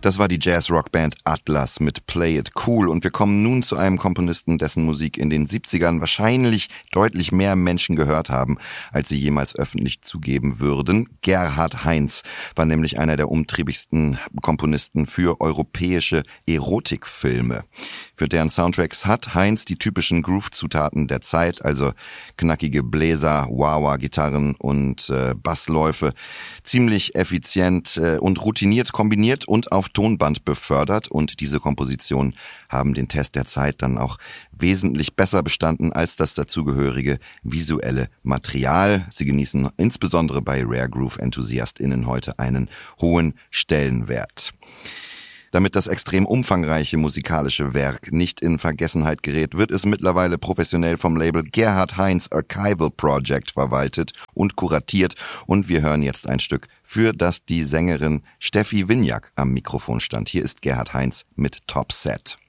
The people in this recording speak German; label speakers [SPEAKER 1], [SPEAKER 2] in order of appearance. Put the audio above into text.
[SPEAKER 1] Das war die Jazz-Rock-Band Atlas mit Play It Cool und wir kommen nun zu einem Komponisten, dessen Musik in den 70ern wahrscheinlich deutlich mehr Menschen gehört haben, als sie jemals öffentlich zugeben würden. Gerhard Heinz war nämlich einer der umtriebigsten Komponisten für europäische Erotikfilme. Für deren Soundtracks hat Heinz die typischen Groove-Zutaten der Zeit, also knackige Bläser, Wah-Wah-Gitarren und Bassläufe, ziemlich effizient und routiniert kombiniert und auf Tonband befördert, und diese Kompositionen haben den Test der Zeit dann auch wesentlich besser bestanden als das dazugehörige visuelle Material. Sie genießen insbesondere bei Rare Groove-EnthusiastInnen heute einen hohen Stellenwert. Damit das extrem umfangreiche musikalische Werk nicht in Vergessenheit gerät, wird es mittlerweile professionell vom Label Gerhard Heinz Archival Project verwaltet und kuratiert, und wir hören jetzt ein Stück, für das die Sängerin Steffi Winiak am Mikrofon stand. Hier ist Gerhard Heinz mit Top Set.